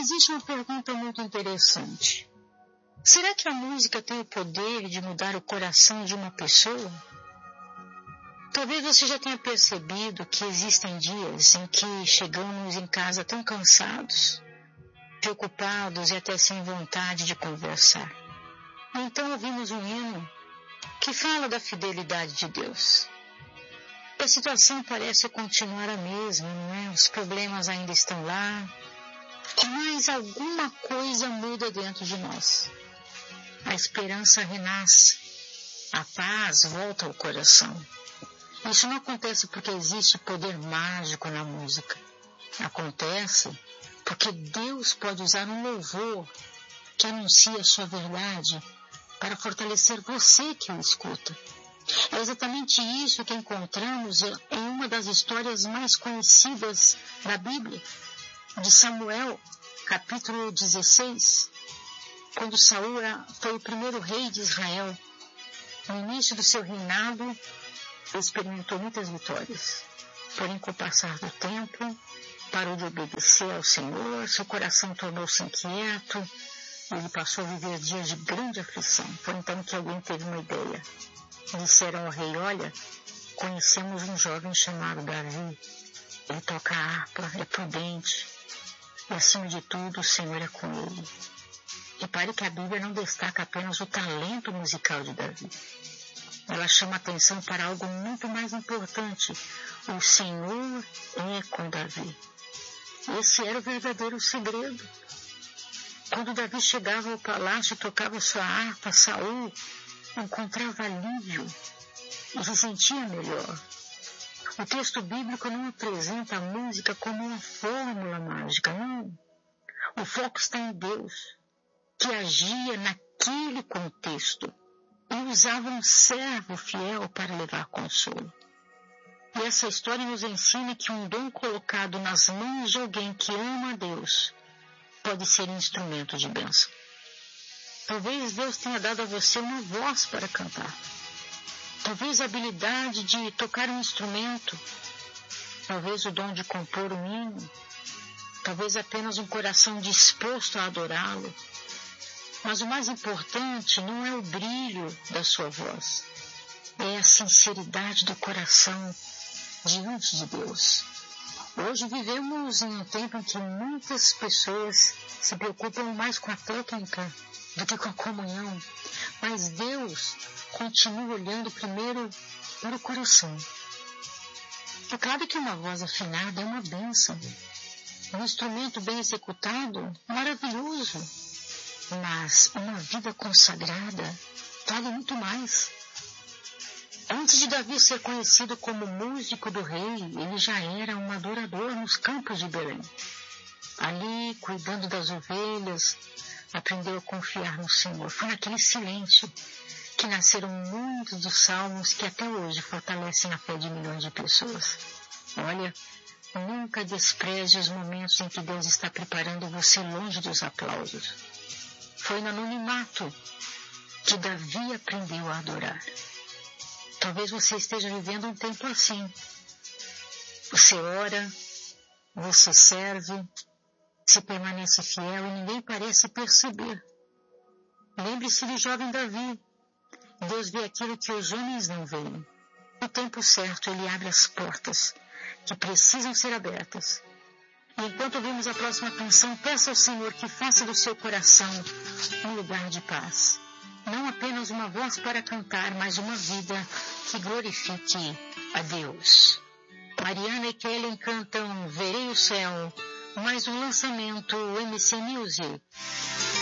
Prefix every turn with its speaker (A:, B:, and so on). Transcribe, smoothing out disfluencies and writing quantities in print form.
A: existe uma pergunta muito interessante. Será que a música tem o poder de mudar o coração de uma pessoa? Talvez você já tenha percebido que existem dias em que chegamos em casa tão cansados, preocupados e até sem vontade de conversar. Então ouvimos um hino que fala da fidelidade de Deus. A situação parece continuar a mesma, não é? Os problemas ainda estão lá, mas alguma coisa muda dentro de nós. A esperança renasce, a paz volta ao coração. Isso não acontece porque existe poder mágico na música. Acontece porque Deus pode usar um louvor que anuncia a sua verdade para fortalecer você que o escuta. É exatamente isso que encontramos em uma das histórias mais conhecidas da Bíblia, de Samuel, capítulo 16, quando Saul foi o primeiro rei de Israel. No início do seu reinado, ele experimentou muitas vitórias. Porém, com o passar do tempo, parou de obedecer ao Senhor, seu coração tornou-se inquieto, ele passou a viver dias de grande aflição. Foi então que alguém teve uma ideia. Disseram ao rei: olha, conhecemos um jovem chamado Davi. Ele toca a harpa, é prudente, e acima de tudo o Senhor é com ele. Repare que a Bíblia não destaca apenas o talento musical de Davi. Ela chama atenção para algo muito mais importante. O Senhor é com Davi. Esse era o verdadeiro segredo. Quando Davi chegava ao palácio e tocava sua harpa, Saul encontrava alívio e se sentia melhor. O texto bíblico não apresenta a música como uma fórmula mágica, não. O foco está em Deus, que agia naquele contexto e usava um servo fiel para levar consolo. E essa história nos ensina que um dom colocado nas mãos de alguém que ama a Deus pode ser instrumento de bênção. Talvez Deus tenha dado a você uma voz para cantar. Talvez a habilidade de tocar um instrumento. Talvez o dom de compor um hino. Talvez apenas um coração disposto a adorá-lo. Mas o mais importante não é o brilho da sua voz. É a sinceridade do coração diante de Deus. Hoje vivemos em um tempo em que muitas pessoas se preocupam mais com a técnica do que com a comunhão. Mas Deus continua olhando primeiro para o coração. É claro que uma voz afinada é uma bênção. Um instrumento bem executado, maravilhoso. Mas uma vida consagrada vale muito mais. Antes de Davi ser conhecido como músico do rei, ele já era um adorador nos campos de Belém. Ali, cuidando das ovelhas, aprendeu a confiar no Senhor. Foi naquele silêncio que nasceram muitos dos salmos que até hoje fortalecem a fé de milhões de pessoas. Olha, nunca despreze os momentos em que Deus está preparando você longe dos aplausos. Foi no anonimato que Davi aprendeu a adorar. Talvez você esteja vivendo um tempo assim. Você ora, você serve, se permanece fiel e ninguém parece perceber. Lembre-se do jovem Davi. Deus vê aquilo que os homens não veem. No tempo certo, Ele abre as portas que precisam ser abertas. E enquanto ouvimos a próxima canção, peça ao Senhor que faça do seu coração um lugar de paz. Não apenas uma voz para cantar, mas uma vida que glorifique a Deus. Mariana e Kellen cantam Verei o Céu, mais um lançamento MC Music.